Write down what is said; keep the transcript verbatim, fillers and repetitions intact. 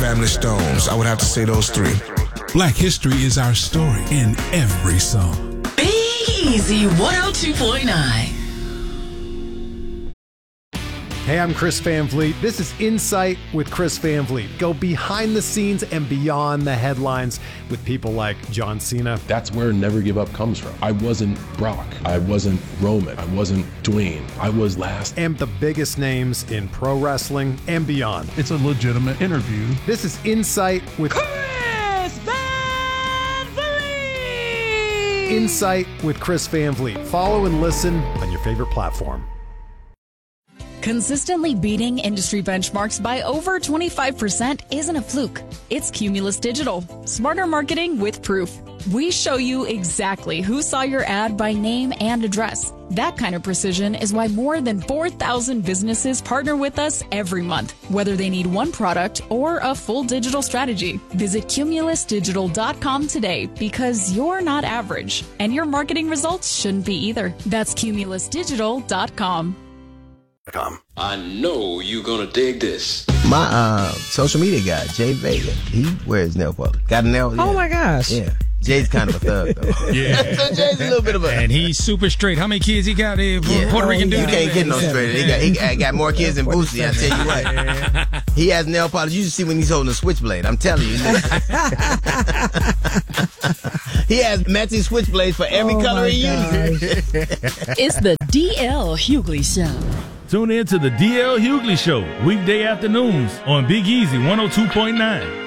Family Stones. I would have to say those three. Black history is our story in every song. Big Easy one oh two point nine. Hey, I'm Chris Van Vliet. This is Insight with Chris Van Vliet. Go behind the scenes and beyond the headlines with people like John Cena. That's where Never Give Up comes from. I wasn't Brock. I wasn't Roman. I wasn't Dwayne. I was last. And the biggest names in pro wrestling and beyond. It's a legitimate interview. This is Insight with Chris Van Vliet. Insight with Chris Van Vliet. Follow and listen on your favorite platform. Consistently beating industry benchmarks by over twenty-five percent isn't a fluke. It's Cumulus Digital. Smarter marketing with proof. We show you exactly who saw your ad by name and address. That kind of precision is why more than four thousand businesses partner with us every month, whether they need one product or a full digital strategy. Visit cumulus digital dot com today because you're not average, and your marketing results shouldn't be either. That's cumulus digital dot com. I know you're gonna dig this. My uh, social media guy, Jay Vega, he wears nail polish. Got a nail? Oh yeah. my gosh. Yeah. Jay's kind of a thug, though. Yeah. So Jay's a little bit of a... And he's super straight. How many kids he got there? Yeah. Puerto Rican dude? You can't get no straighter. He got, he got, got more kids than Boosie, I tell you what. He has nail polish. You should see when he's holding a switchblade. I'm telling you. He has matching switchblades for every oh color he uses. It's the D L Hughley Show. Tune in to the D L Hughley Show, weekday afternoons on Big Easy one oh two point nine.